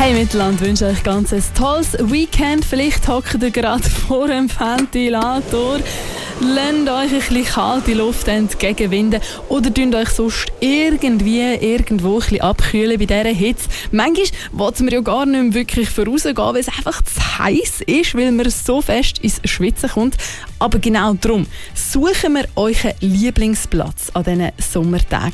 Hey Mittelland, wünsche euch ganz ein tolles Weekend. Vielleicht hockt ihr gerade vor dem Ventilator, lasst euch ein bisschen kalte Luft entgegenwinden oder tünt euch sonst irgendwo ein bisschen abkühlen bei dieser Hitze. Manchmal wollen wir ja gar nicht mehr wirklich vorausgehen, weil es einfach zu heiß ist, weil man so fest ins Schwitzen kommt. Aber genau darum suchen wir euren Lieblingsplatz an diesen Sommertagen.